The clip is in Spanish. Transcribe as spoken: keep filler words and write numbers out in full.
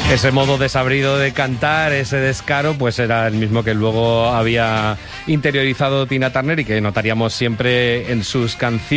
Ese modo desabrido de cantar, ese descaro, pues era el mismo que luego había interiorizado Tina Turner y que notaríamos siempre en sus canciones.